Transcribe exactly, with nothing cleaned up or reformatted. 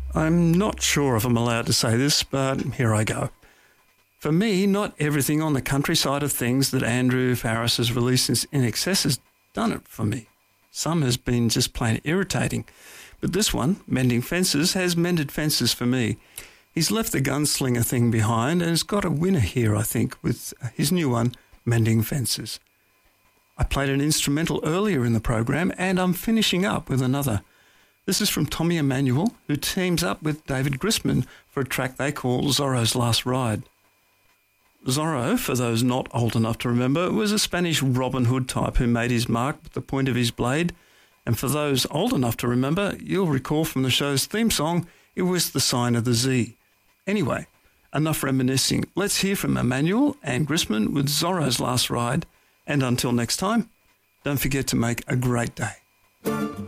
I'm not sure if I'm allowed to say this, but here I go. For me, not everything on the country side of things that Andrew Farriss has released in I N X S has done it for me. Some has been just plain irritating. But this one, Mending Fences, has mended fences for me. He's left the gunslinger thing behind and has got a winner here, I think, with his new one, Mending Fences. I played an instrumental earlier in the program, and I'm finishing up with another. This is from Tommy Emmanuel, who teams up with David Grisman for a track they call Zorro's Last Ride. Zorro, for those not old enough to remember, was a Spanish Robin Hood type who made his mark with the point of his blade. And for those old enough to remember, you'll recall from the show's theme song, it was the sign of the Z. Anyway, enough reminiscing. Let's hear from Emmanuel and Grisman with Zorro's Last Ride. And until next time, don't forget to make a great day.